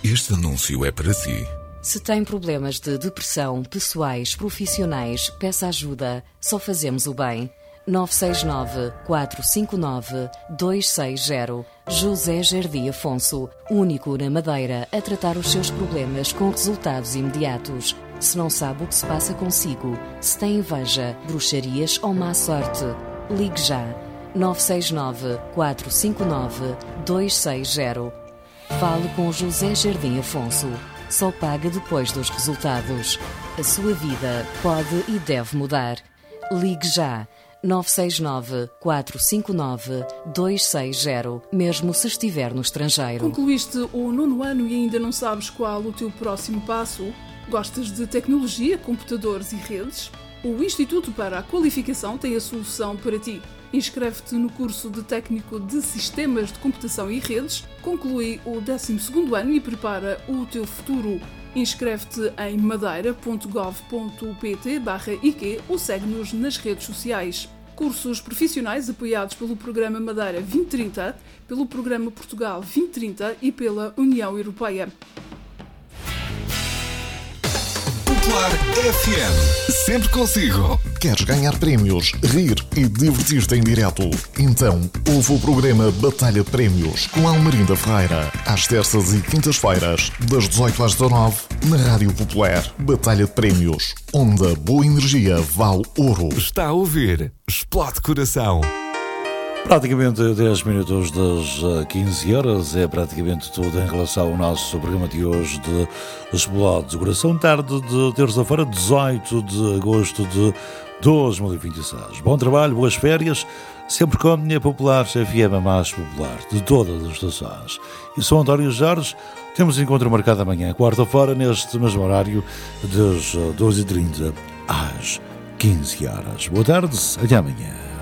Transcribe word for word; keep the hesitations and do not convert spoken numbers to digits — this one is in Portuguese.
Este anúncio é para si. Se tem problemas de depressão, pessoais, profissionais, peça ajuda. Só fazemos o bem. nove seis nove, quatro cinco nove, dois seis zero. José Jardim Afonso, único na Madeira a tratar os seus problemas com resultados imediatos. Se não sabe o que se passa consigo, se tem inveja, bruxarias ou má sorte, ligue já. nove seis nove, quatro cinco nove, dois seis zero. Fale com José Jardim Afonso. Só paga depois dos resultados. A sua vida pode e deve mudar. Ligue já. nove seis nove, quatro cinco nove, dois seis zero, mesmo se estiver no estrangeiro. Concluíste o nono ano e ainda não sabes qual o teu próximo passo? Gostas de tecnologia, computadores e redes? O Instituto para a Qualificação tem a solução para ti. Inscreve-te no curso de Técnico de Sistemas de Computação e Redes, conclui o décimo segundo ano e prepara o teu futuro. Inscreve-te em madeira ponto gov ponto pt barra I Q ou segue-nos nas redes sociais. Cursos profissionais apoiados pelo Programa Madeira vinte trinta, pelo Programa Portugal vinte trinta e pela União Europeia. Popular F M. Sempre consigo. Queres ganhar prémios, rir e divertir-te em direto? Então, ouve o programa Batalha de Prémios com Almerinda Ferreira, às terças e quintas-feiras, das dezoito às dezanove, na Rádio Popular. Batalha de Prémios, onde a boa energia vale ouro. Está a ouvir Explode Coração. Praticamente dez minutos das quinze horas, é praticamente tudo em relação ao nosso programa de hoje de Explode do Coração, tarde de terça-feira, dezoito de agosto de dois mil e vinte e seis. Bom trabalho, boas férias, sempre com a minha Popular F M, a mais popular de todas as estações. E sou António Jorge, temos encontro marcado amanhã, quarta-feira, neste mesmo horário, das doze e trinta às quinze horas. Boa tarde, até amanhã.